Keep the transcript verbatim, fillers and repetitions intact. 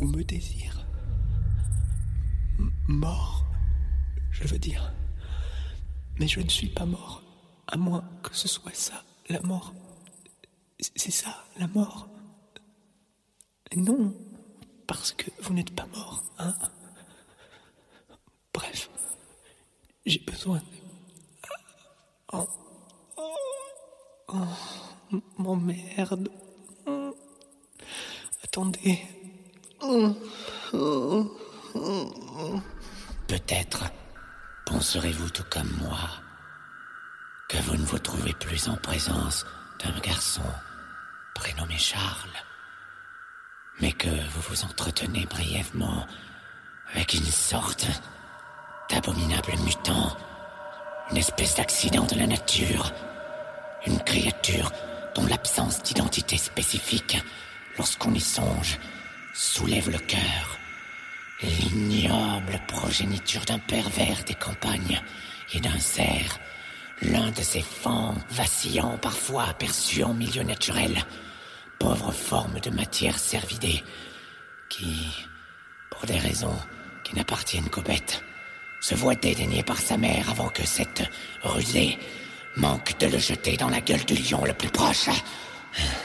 ou me désire. M- mort, je veux dire. Mais je ne suis pas mort, à moins que ce soit ça, la mort. C'est ça, la mort. Non, parce que vous n'êtes pas mort, hein. Bref, j'ai besoin de... Oh, oh, oh, m'emmerde. Oh, attendez. Oh, oh, oh. Peut-être penserez-vous tout comme moi que vous ne vous trouvez plus en présence d'un garçon prénommé Charles, mais que vous vous entretenez brièvement avec une sorte d'abominable mutant, une espèce d'accident de la nature, une créature dont l'absence d'identité spécifique, lorsqu'on y songe, soulève le cœur. L'ignoble progéniture d'un pervers des campagnes et d'un cerf, l'un de ces fangs vacillants parfois aperçus en milieu naturel, pauvre forme de matière cervidée, qui, pour des raisons qui n'appartiennent qu'aux bêtes, se voit dédaigné par sa mère avant que cette rusée manque de le jeter dans la gueule du lion le plus proche.